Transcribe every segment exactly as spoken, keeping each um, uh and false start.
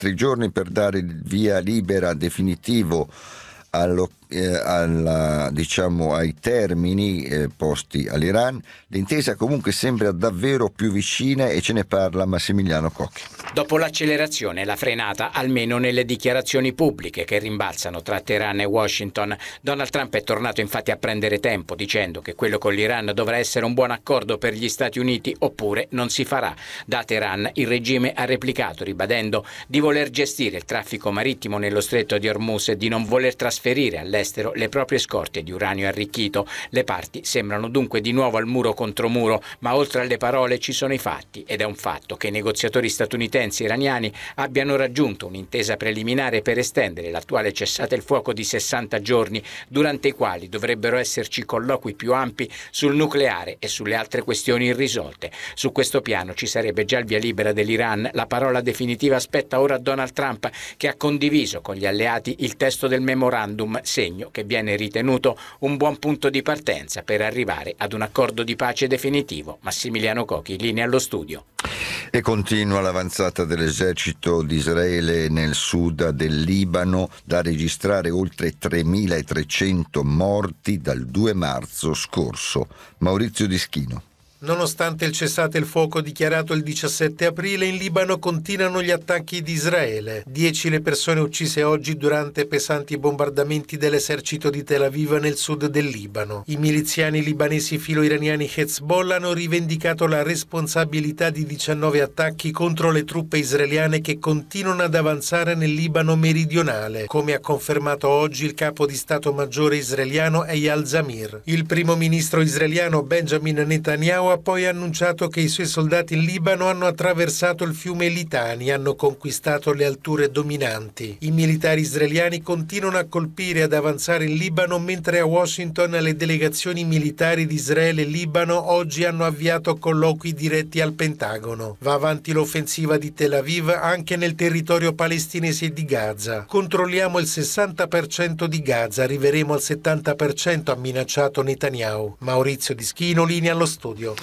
altri giorni per dare il via libera definitivo allo, eh, alla, diciamo, ai termini eh, posti all'Iran. L'intesa comunque sembra davvero più vicina e ce ne parla Massimiliano Cocchi. Dopo l'accelerazione e la frenata, almeno nelle dichiarazioni pubbliche che rimbalzano tra Teheran e Washington, Donald Trump è tornato infatti a prendere tempo dicendo che quello con l'Iran dovrà essere un buon accordo per gli Stati Uniti oppure non si farà. Da Teheran il regime ha replicato ribadendo di voler gestire il traffico marittimo nello stretto di Hormuz e di non voler trasferire all'estero le proprie scorte di uranio arricchito. Le parti sembrano dunque di nuovo al muro contro muro, ma oltre alle parole ci sono i fatti ed è un fatto che i negoziatori statunitensi e iraniani abbiano raggiunto un'intesa preliminare per estendere l'attuale cessate il fuoco di sessanta giorni, durante i quali dovrebbero esserci colloqui più ampi sul nucleare e sulle altre questioni irrisolte. Su questo piano ci sarebbe già il via libera dell'Iran. La parola definitiva spetta ora a Donald Trump, che ha condiviso con gli alleati il testo del memorandum, segno che viene ritenuto un buon punto di partenza per arrivare ad un accordo di pace definitivo. Massimiliano Cocchi, linea allo studio. E continua l'avanzata dell'esercito di Israele nel sud del Libano, da registrare oltre tremilatrecento morti dal due marzo scorso. Maurizio Dischino. Nonostante il cessate il fuoco dichiarato il diciassette aprile, in Libano continuano gli attacchi di Israele. Dieci le persone uccise oggi durante pesanti bombardamenti dell'esercito di Tel Aviv nel sud del Libano. I miliziani libanesi filo-iraniani Hezbollah hanno rivendicato la responsabilità di diciannove attacchi contro le truppe israeliane che continuano ad avanzare nel Libano meridionale, come ha confermato oggi il capo di Stato Maggiore israeliano Eyal Zamir. Il primo ministro israeliano Benjamin Netanyahu ha poi annunciato che i suoi soldati in Libano hanno attraversato il fiume Litani e hanno conquistato le alture dominanti. I militari israeliani continuano a colpire e ad avanzare in Libano, mentre a Washington le delegazioni militari di Israele e Libano oggi hanno avviato colloqui diretti al Pentagono. Va avanti l'offensiva di Tel Aviv anche nel territorio palestinese di Gaza. Controlliamo il sessanta per cento di Gaza, arriveremo al settanta per cento, ha minacciato Netanyahu. Maurizio Dischino, linea allo studio.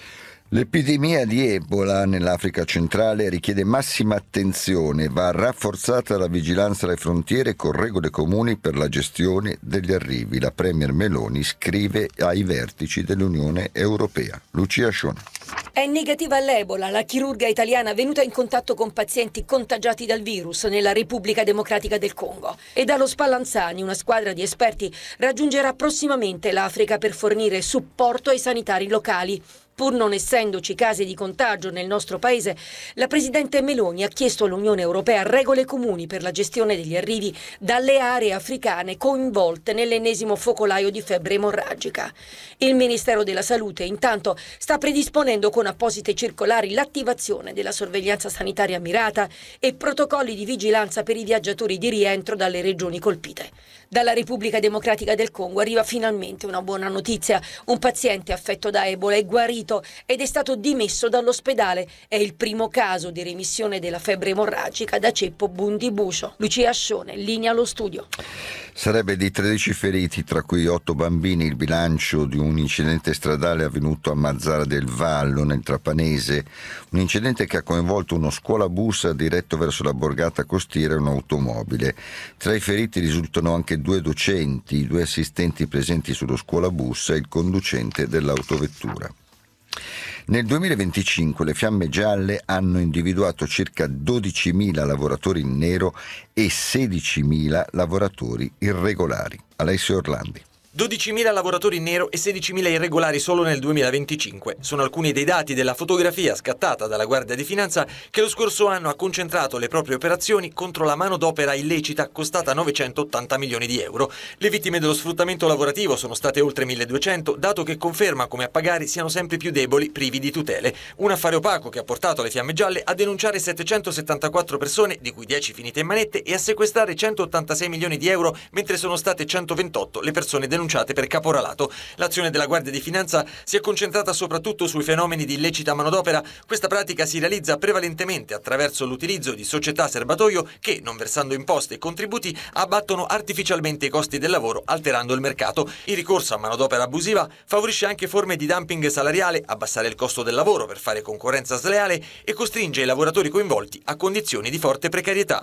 L'epidemia di Ebola nell'Africa centrale richiede massima attenzione. Va rafforzata la vigilanza alle frontiere con regole comuni per la gestione degli arrivi. La Premier Meloni scrive ai vertici dell'Unione Europea. Lucia Scione. È negativa all'Ebola la chirurga italiana venuta in contatto con pazienti contagiati dal virus nella Repubblica Democratica del Congo. E dallo Spallanzani una squadra di esperti raggiungerà prossimamente l'Africa per fornire supporto ai sanitari locali. Pur non essendoci casi di contagio nel nostro paese, la Presidente Meloni ha chiesto all'Unione Europea regole comuni per la gestione degli arrivi dalle aree africane coinvolte nell'ennesimo focolaio di febbre emorragica. Il Ministero della Salute, intanto, sta predisponendo con apposite circolari l'attivazione della sorveglianza sanitaria mirata e protocolli di vigilanza per i viaggiatori di rientro dalle regioni colpite. Dalla Repubblica Democratica del Congo arriva finalmente una buona notizia. Un paziente affetto da Ebola è guarito ed è stato dimesso dall'ospedale. È il primo caso di remissione della febbre emorragica da ceppo Bundibuscio. Lucia Scione, linea allo studio. Sarebbe di tredici feriti, tra cui otto bambini, il bilancio di un incidente stradale avvenuto a Mazzara del Vallo, nel Trapanese. Un incidente che ha coinvolto uno scuolabus diretto verso la borgata costiera e un'automobile. Tra i feriti risultano anche due docenti, due assistenti presenti sullo scuolabus e il conducente dell'autovettura. Nel duemilaventicinque le Fiamme Gialle hanno individuato circa dodicimila lavoratori in nero e sedicimila lavoratori irregolari. Alessio Orlandi. dodicimila lavoratori in nero e sedicimila irregolari solo nel duemilaventicinque. Sono alcuni dei dati della fotografia scattata dalla Guardia di Finanza, che lo scorso anno ha concentrato le proprie operazioni contro la manodopera illecita costata novecentottanta milioni di euro. Le vittime dello sfruttamento lavorativo sono state oltre milleduecento, dato che conferma come a pagare siano sempre più deboli, privi di tutele. Un affare opaco che ha portato le Fiamme Gialle a denunciare settecentosettantaquattro persone, di cui dieci finite in manette, e a sequestrare centottantasei milioni di euro, mentre sono state centoventotto le persone denunciate denunciate per caporalato. L'azione della Guardia di Finanza si è concentrata soprattutto sui fenomeni di illecita manodopera. Questa pratica si realizza prevalentemente attraverso l'utilizzo di società serbatoio che, non versando imposte e contributi, abbattono artificialmente i costi del lavoro, alterando il mercato. Il ricorso a manodopera abusiva favorisce anche forme di dumping salariale, abbassare il costo del lavoro per fare concorrenza sleale, e costringe i lavoratori coinvolti a condizioni di forte precarietà.